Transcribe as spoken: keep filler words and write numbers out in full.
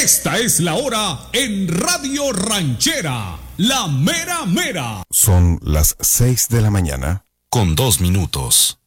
Esta es la hora en Radio Ranchera, la mera mera. Son las seis de la mañana. Con dos minutos.